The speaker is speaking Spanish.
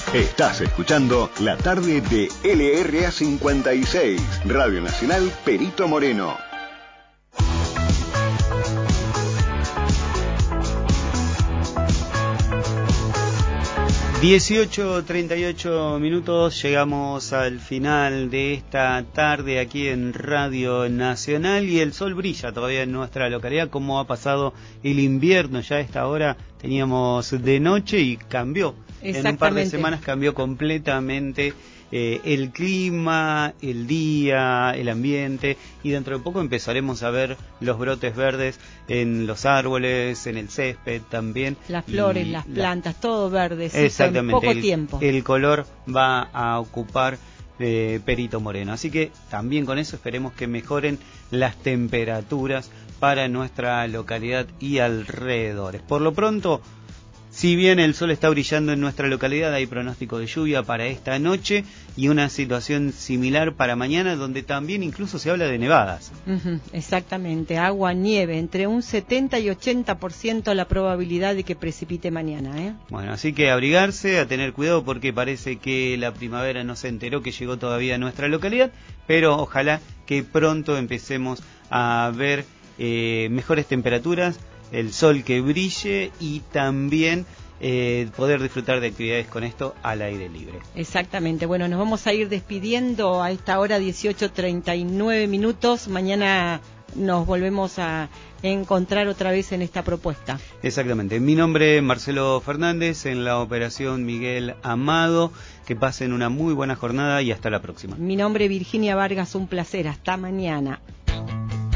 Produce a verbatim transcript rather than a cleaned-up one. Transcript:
Estás escuchando la tarde de L R A cincuenta y seis, Radio Nacional Perito Moreno. dieciocho treinta y ocho minutos, llegamos al final de esta tarde aquí en Radio Nacional y el sol brilla todavía en nuestra localidad, como ha pasado el invierno. Ya a esta hora teníamos de noche y cambió, en un par de semanas cambió completamente eh, el clima, el día, el ambiente, y dentro de poco empezaremos a ver los brotes verdes en los árboles, en el césped también. Las flores, las plantas, la... todo verde, exactamente, en poco el, tiempo. El color va a ocupar eh, Perito Moreno, así que también con eso esperemos que mejoren las temperaturas para nuestra localidad y alrededores. Por lo pronto, si bien el sol está brillando en nuestra localidad, hay pronóstico de lluvia para esta noche y una situación similar para mañana, donde también incluso se habla de nevadas. Uh-huh, exactamente, agua, nieve, entre un setenta y ochenta por ciento la probabilidad de que precipite mañana, ¿eh? Bueno, así que abrigarse, a tener cuidado, porque parece que la primavera no se enteró que llegó todavía a nuestra localidad, pero ojalá que pronto empecemos a ver eh, mejores temperaturas, el sol que brille y también eh, poder disfrutar de actividades con esto al aire libre. Exactamente. Bueno, nos vamos a ir despidiendo a esta hora, dieciocho treinta y nueve minutos. Mañana nos volvemos a encontrar otra vez en esta propuesta. Exactamente. Mi nombre es Marcelo Fernández, en la operación Miguel Amado. Que pasen una muy buena jornada y hasta la próxima. Mi nombre es Virginia Vargas, un placer. Hasta mañana.